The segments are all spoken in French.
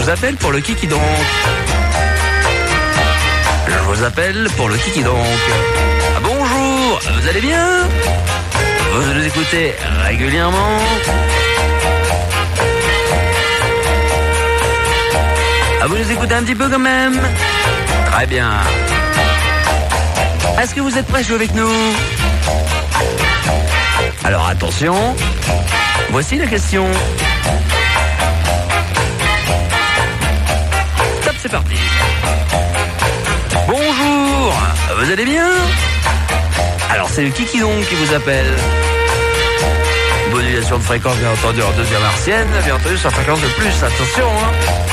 vous appelle pour le Kiki donc. Je vous appelle pour le Kiki donc. Ah, bonjour, vous allez bien? Vous nous écoutez régulièrement? Ah, vous nous écoutez un petit peu quand même? Très bien. Est-ce que vous êtes prêts à jouer avec nous? Alors attention, voici la question. Top, c'est parti. Bonjour, vous allez bien? Alors c'est le Kiki donc qui vous appelle. Modulation de fréquence bien entendu en deuxième martienne, bien entendu sur fréquence de plus, attention hein.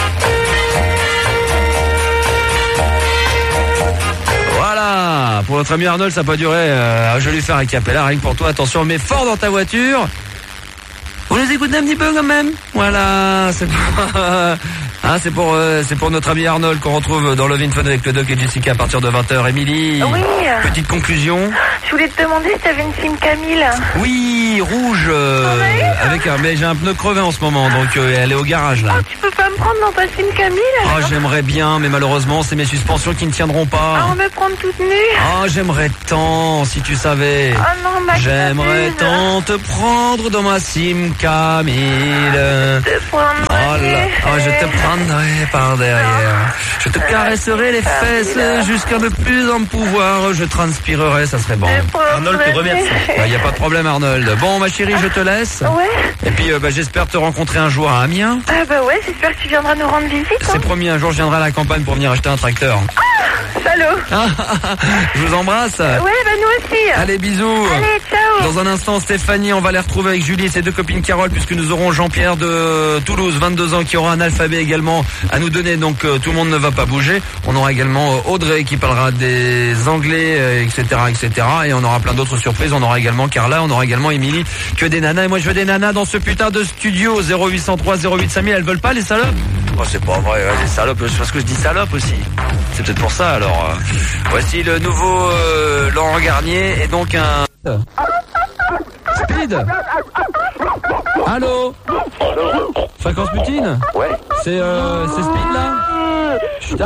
Voilà, pour notre ami Arnold ça n'a pas duré, je vais lui faire un capella rien que pour toi, attention, mets fort dans ta voiture. Vous nous écoutez un petit peu quand même? Voilà, c'est pour notre ami Arnold qu'on retrouve dans Love in Fun avec le Doc et Jessica à partir de 20h. Émilie, oui. Petite conclusion. Je voulais te demander si tu avais une SIM Camille. Oui, rouge, mais j'ai un pneu crevé en ce moment, donc elle est au garage là. Oh, tu peux pas me prendre dans ta SIM Camille? Oh, j'aimerais bien, mais malheureusement c'est mes suspensions qui ne tiendront pas. Ah, on me prendre toute nue. Oh, j'aimerais tant, si tu savais. Oh non, Max. J'aimerais tant te prendre dans ma SIM Camille. Te prendre. Oh là, oh, je te prendrai par derrière. Je te caresserai les fesses jusqu'à ne plus en pouvoir. Je transpirerai, ça serait bon. Arnold te remercie. Il n'y a pas de problème Arnold. Bon ma chérie, je te laisse. Ouais. Et puis j'espère te rencontrer un jour à Amiens. Ah bah ouais, j'espère que tu viendras nous rendre visite. C'est promis, un jour je viendrai à la campagne pour venir acheter un tracteur. Salaud. Je vous embrasse. Ouais, bah nous aussi. Allez, bisous. Allez, ciao. Dans un instant, Stéphanie, on va les retrouver avec Julie et ses deux copines Carole, puisque nous aurons Jean-Pierre de Toulouse, 22 ans, qui aura un alphabet également à nous donner, donc tout le monde ne va pas bouger. On aura également Audrey qui parlera des Anglais, etc., etc. Et on aura plein d'autres surprises. On aura également Carla, on aura également Émilie, que des nanas. Et moi, je veux des nanas dans ce putain de studio. 0803 08 5000, elles veulent pas, les salopes? Oh, c'est pas vrai, les salopes, c'est parce que je dis salope aussi. C'est peut-être pour ça, alors. Voici le nouveau Laurent Garnier et donc un... Speed. Allô? Fréquence Poutine? Ouais. C'est Speed là? Chut,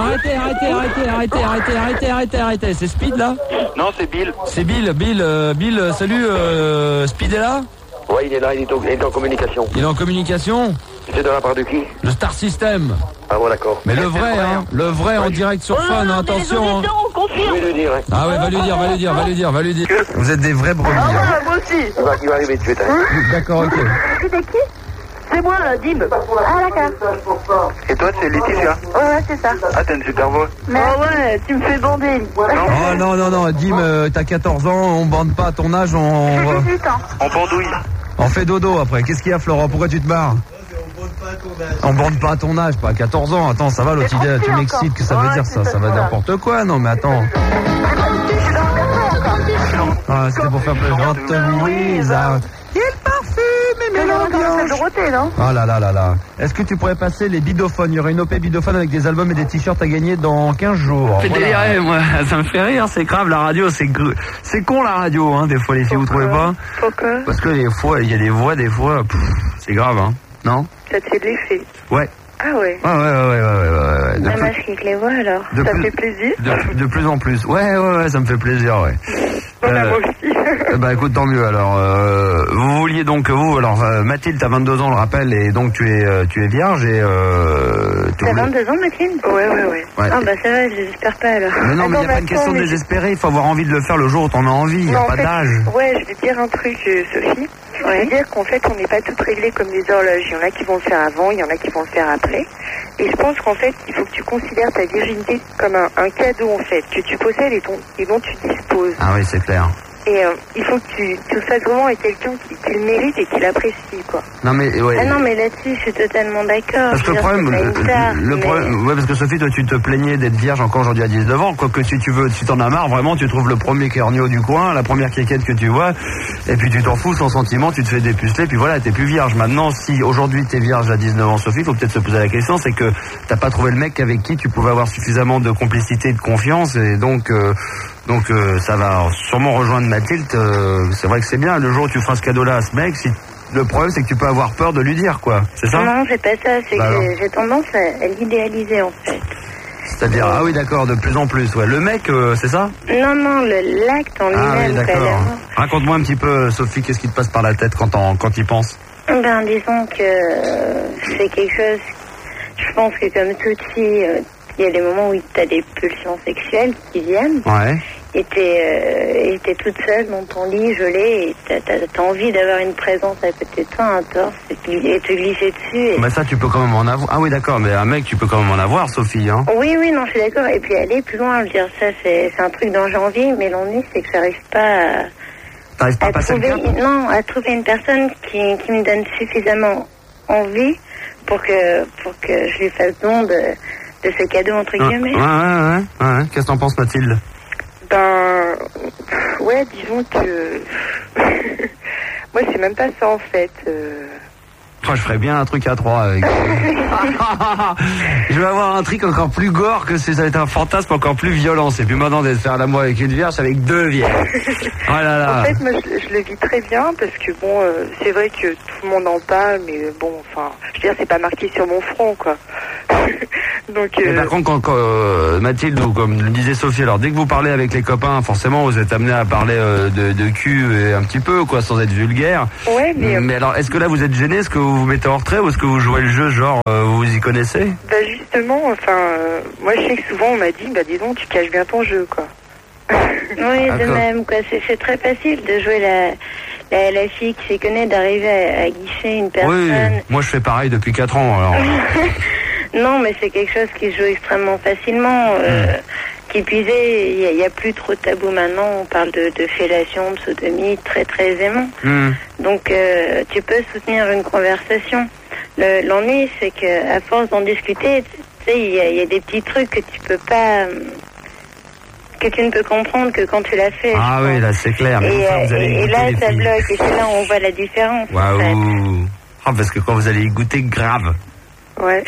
arrêtez. C'est Speed là? Non, c'est Bill. C'est Bill, salut, Speed est là? Ouais, il est là, il est en communication. Il est en communication? C'est de la part de qui? Le Star System. Ah bon, d'accord. Mais le vrai, hein. Le vrai en direct sur Fun, hein, attention. Je vais lui dire, hein. Ah ouais, va lui dire. Vous êtes des vrais brebis. Ah, moi aussi. Il va arriver tout de suite, hein. D'accord, ok. C'était qui? C'est moi, là, Dim. Ah, d'accord. Et toi, c'est Laetitia? Ouais, c'est ça. Ah, t'as une super voix. Mais ouais, tu me fais bander. Oh non, Dim, t'as 14 ans, on bande pas à ton âge, J'ai 18 ans. On pendouille. on fait dodo après. Qu'est-ce qu'il y a, Florent? Pourquoi tu te barres? On bande pas à ton âge, pas à 14 ans. Attends, ça va l'autre idée, tu m'excites, que ça veut dire ça? Ça va n'importe quoi, non mais attends. Ah, c'était pour faire plaisir. Louise, il parfume et l'ambiance. Oh là là là là. Est-ce que tu pourrais passer les bidophones? Il y aurait une OP bidophone avec des albums et des t-shirts à gagner dans 15 jours. Fait délirer, moi, ça me fait rire, c'est grave, la radio, c'est con la radio, hein, des fois les filles, vous trouvez pas? Pourquoi? Parce que des fois, il y a des voix, c'est grave, hein, non? Ça te fait de l'effet. Ouais. Ah ouais. Ouais. La vache qui te les voit alors. Ça fait plaisir. De plus en plus. Ouais, ça me fait plaisir, ouais. Moi aussi. Bah écoute, tant mieux. Alors, vous vouliez donc Mathilde, t'as 22 ans, on le rappelle, et donc tu es vierge et T'as 22 ans, Mathilde? Ouais. Ah bah ça va, je désespère pas alors. Mais non, mais il n'y a pas une question de désespérer. Il faut avoir envie de le faire le jour où t'en as envie. Il n'y a pas d'âge. Ouais, je vais te dire un truc, Sophie. Je veux dire qu'en fait, on n'est pas toutes réglées comme des horloges. Il y en a qui vont le faire avant, il y en a qui vont le faire après. Et je pense qu'en fait, il faut que tu considères ta virginité comme un cadeau, en fait, que tu possèdes et dont tu disposes. Ah oui, c'est clair. Et il faut que tu le fasses vraiment avec quelqu'un qui le mérite et qui l'apprécie, quoi. Non mais ouais. Ah non, mais là-dessus, je suis totalement d'accord. Parce que le problème, ouais, parce que Sophie, toi, tu te plaignais d'être vierge encore aujourd'hui à 19 ans. Quoique si tu veux, si t'en as marre, vraiment, tu trouves le premier corneau du coin, la première quéquette que tu vois, et puis tu t'en fous sans sentiment, tu te fais dépuceler, puis voilà, t'es plus vierge. Maintenant, si aujourd'hui t'es vierge à 19 ans, Sophie, faut peut-être se poser la question, c'est que t'as pas trouvé le mec avec qui tu pouvais avoir suffisamment de complicité et de confiance, et donc ça va sûrement rejoindre Mathilde. C'est vrai que c'est bien. Le jour où tu feras ce cadeau-là à ce mec, le problème, c'est que tu peux avoir peur de lui dire, quoi. C'est ça? Non, c'est pas ça. C'est que j'ai tendance à l'idéaliser, en fait. C'est-à-dire, ah oui, d'accord, de plus en plus, ouais. Le mec, c'est ça? Non, l'acte en lui-même. Ah oui, d'accord. Raconte-moi un petit peu, Sophie, qu'est-ce qui te passe par la tête quand il pense? Ben, disons que c'est quelque chose, je pense que comme toute fille, il y a des moments où tu as des pulsions sexuelles qui viennent. Ouais. Et t'es toute seule dans ton lit, gelée, et t'as envie d'avoir une présence à côté de toi, un torse, et te glisser dessus. Bah ça, tu peux quand même en avoir. Ah oui, d'accord, mais un mec, tu peux quand même en avoir, Sophie, hein. Oui, non, je suis d'accord. Et puis aller plus loin, je veux dire, ça, c'est un truc dont j'ai envie, mais l'ennui, c'est que j'arrive pas à passer le cap? Non, à trouver une personne qui me donne suffisamment envie pour que je lui fasse don de ce cadeau, entre guillemets. Ouais. Qu'est-ce que t'en penses, Mathilde? Ben, ouais, disons que moi, c'est même pas ça, en fait. Moi, je ferais bien un truc à 3 avec. Je vais avoir un truc encore plus gore que ça va être un fantasme encore plus violent. C'est plus maintenant d'être faire l'amour avec une vierge, avec 2 vierges. Oh là là. En fait, moi, je le vis très bien parce que bon, c'est vrai que tout le monde en parle, mais bon, enfin, je veux dire, c'est pas marqué sur mon front, quoi. Donc. Mais par contre, quand Mathilde ou comme le disait Sophie, alors dès que vous parlez avec les copains, forcément, vous êtes amené à parler de cul et un petit peu, quoi, sans être vulgaire. Ouais, mais alors, est-ce que là, vous êtes gêné? Est-ce que vous vous mettez en retrait ou est-ce que vous jouez le jeu, genre, vous y connaissez? Bah justement, enfin, moi je sais que souvent on m'a dit, bah dis donc, tu caches bien ton jeu, quoi. Oui, de même, quoi. C'est très facile de jouer la fille qui s'y connaît, d'arriver à guicher une personne. Oui, moi je fais pareil depuis 4 ans, alors. Non, mais c'est quelque chose qui se joue extrêmement facilement. Qui puisait, il n'y a plus trop de tabou maintenant. On parle de fellation, de sodomie très très aisément. Donc tu peux soutenir une conversation. L'ennui, c'est que à force d'en discuter, tu sais, il y a des petits trucs que tu peux pas, que tu ne peux comprendre que quand tu l'as fait. Ah oui, là c'est clair. Mais et là ça bloque, et c'est là où on voit la différence. Waouh. En fait. Ah, parce que quand vous allez y goûter, grave. Ouais.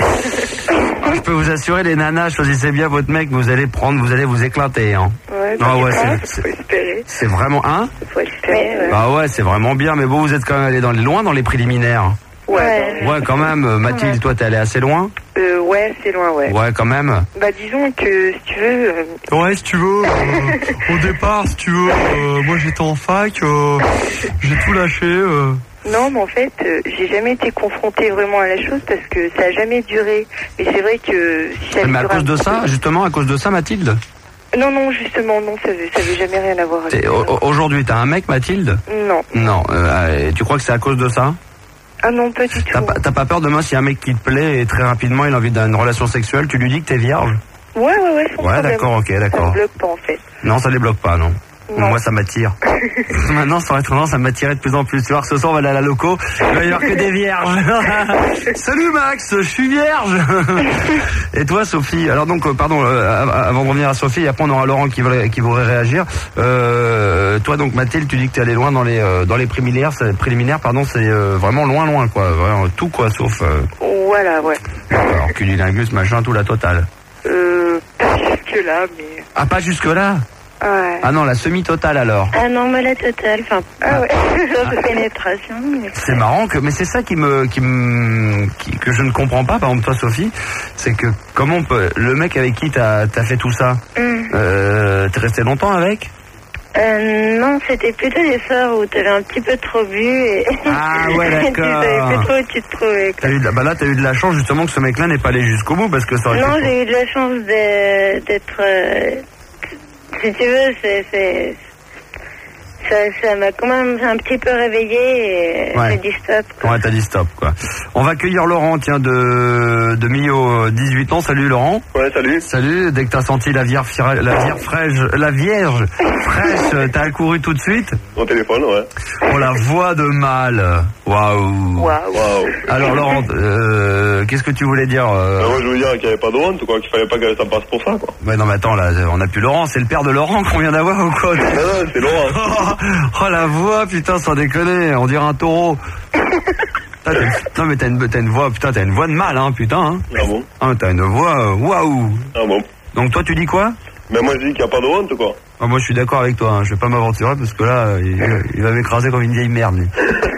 Je peux vous assurer, les nanas, choisissez bien votre mec, vous allez vous éclater, hein. Ouais, faut espérer. C'est vraiment, hein? Faut espérer, ouais. Bah ouais, c'est vraiment bien, mais bon, vous êtes quand même allé loin dans les préliminaires. Ouais, quand même. Mathilde, toi, t'es allé assez loin? Ouais, c'est loin, ouais. Ouais, quand même. Bah, disons que, si tu veux... Ouais, si tu veux, au départ, si tu veux, moi j'étais en fac, j'ai tout lâché, Non, mais en fait, j'ai jamais été confrontée vraiment à la chose parce que ça a jamais duré. Mais c'est vrai que... Si ça mais à cause de ça, justement, à cause de ça, Mathilde? Non, justement, non, ça veut jamais rien à voir avec ça. Aujourd'hui, t'as un mec, Mathilde? Non. Non, tu crois que c'est à cause de ça? Ah non, pas du tout. T'as pas peur demain, s'il y a un mec qui te plaît et très rapidement il a envie d'une relation sexuelle, tu lui dis que t'es vierge? Ouais, sans problème. Ouais, d'accord, ok, d'accord. Ça me bloque pas, en fait. Non, ça les bloque pas, non. Non. Moi, ça m'attire. Maintenant, ça aurait tendance à m'attirer de plus en plus. Tu vois, ce soir, on va aller à la loco. Il va y avoir que des vierges. Salut, Max, je suis vierge. Et toi, Sophie? Alors donc, pardon, avant de revenir à Sophie, après on aura Laurent qui voudrait réagir. Toi, donc, Mathilde, tu dis que t'es allé loin dans les préliminaires. C'est vraiment loin, quoi. Vraiment, tout, quoi, sauf... Voilà, ouais. Alors, cunilingus, machin, tout la totale. Pas jusque-là, mais... Ah, pas jusque-là? Ouais. Ah non, la semi-totale alors. Ah non, mais la totale, enfin, ouais, de pénétration. Mais... C'est marrant mais c'est ça que je ne comprends pas, par exemple toi Sophie, c'est que comment on peut, le mec avec qui t'as fait tout ça, t'es resté longtemps avec? Non, c'était plutôt des soirs où t'avais un petit peu trop bu et... Ah ouais, d'accord. Tu savais plus trop où tu te trouvais, quoi. Là, t'as eu de la chance justement que ce mec-là n'ait pas allé jusqu'au bout parce que ça aurait été... Non, j'ai eu de la chance d'être... Si tu veux, ça m'a quand même un petit peu réveillé et j'ai dit stop, quoi. Ouais, t'as dit stop, quoi. On va accueillir Laurent, tiens, de Millau, 18 ans. Salut, Laurent. Ouais, salut. Salut. Dès que t'as senti la vierge fraîche, t'as accouru tout de suite? Au téléphone, ouais. Oh, la voix de mâle. Waouh. Alors, Laurent, qu'est-ce que tu voulais dire? Moi, je voulais dire qu'il n'y avait pas de honte, quoi, qu'il fallait pas que ça passe pour ça, quoi. Ouais, non, mais attends, là, on a plus Laurent, c'est le père de Laurent qu'on vient d'avoir ou quoi? Non, c'est Laurent. Oh, la voix, putain, sans déconner, on dirait un taureau. Non, mais t'as une voix, putain, t'as une voix de mâle, hein, putain, hein. Ah bon? Ah, t'as une voix, waouh. Ah bon? Donc toi, tu dis quoi? Mais moi, je dis qu'il n'y a pas de honte, quoi. Ah, moi, je suis d'accord avec toi, hein. Je vais pas m'aventurer parce que là, il va m'écraser comme une vieille merde, lui.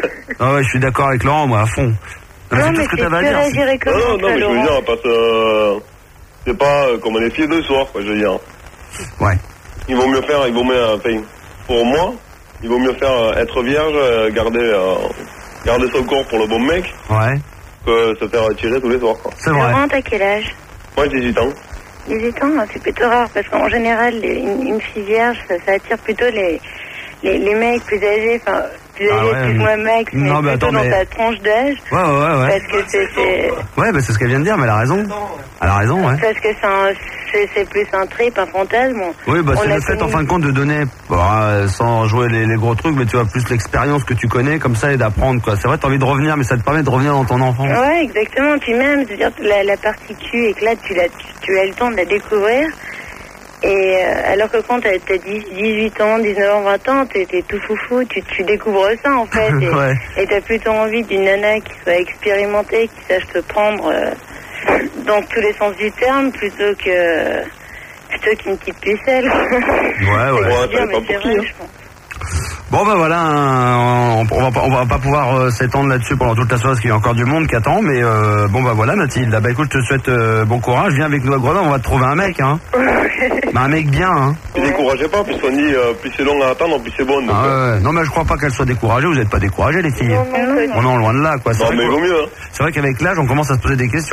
Ah ouais, je suis d'accord avec Laurent, moi, à fond. Non, mais tout ce que t'avais à dire. Non, mais je veux dire, parce que c'est pas comme les filles de soir, quoi, je veux dire. Ouais. Il vaut mieux faire, pour moi, il vaut mieux faire être vierge, garder son corps pour le bon mec, ouais, que se faire tirer tous les soirs, quoi. C'est vrai. Laurent, t'as quel âge? Moi, j'ai 18 ans. 18 ans, c'est plutôt rare, parce qu'en général, une fille vierge, ça attire plutôt les mecs plus âgés, enfin, plus âgés, plus moi max, mais non, mais plutôt attends, dans ta tranche d'âge. Ouais. Parce que c'est... Ouais, bah c'est ce qu'elle vient de dire, mais elle a raison. Elle a raison, ouais. Parce que c'est plus un trip, un fantasme. Oui, bah c'est le fait en fin de compte de donner, sans jouer les gros trucs, mais tu vois, plus l'expérience que tu connais, comme ça, et d'apprendre, quoi. C'est vrai, t'as envie de revenir, mais ça te permet de revenir dans ton enfance. Ouais, exactement. Puis même, je veux dire, la partie cul, et que là, tu as le temps de la découvrir. Et alors que quand t'as 18 ans, 19 ans, 20 ans, t'es tout foufou, tu découvres ça en fait. Et ouais. Et t'as plutôt envie d'une nana qui soit expérimentée, qui sache te prendre dans tous les sens du terme, plutôt qu'une petite pucelle. Ouais. Bon bah voilà, on va pas pouvoir s'étendre là-dessus pendant toute la soirée parce qu'il y a encore du monde qui attend, mais bon bah voilà Mathilde, bah écoute, je te souhaite bon courage, viens avec nous à Grenoble, on va te trouver un mec, hein. Bah un mec bien, hein. Ne découragez pas, puisqu'on dit plus c'est long à attendre, plus c'est bon. Donc, ouais. Non mais je crois pas qu'elle soit découragée, vous êtes pas découragées les filles. Non, loin de là, quoi. Non mais il vaut mieux, hein. C'est vrai qu'avec l'âge on commence à se poser des questions.